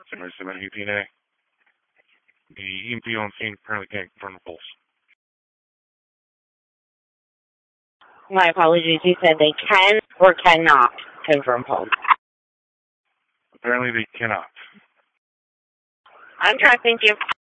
January 7, 18A. The EMP on scene apparently can't confirm the pulse. My apologies. You said they can or cannot confirm pulse. Apparently they cannot. I'm tracked. Thank you.